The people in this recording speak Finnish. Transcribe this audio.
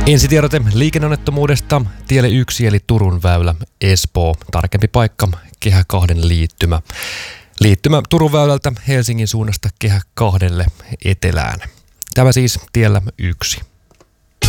Ensitiedote liikenneonnettomuudesta. Tielle 1 eli Turun väylä Espoo. Tarkempi paikka Kehä 2 liittymä. Liittymä Turun väylältä Helsingin suunnasta Kehä 2 etelään. Tämä siis tiellä 1.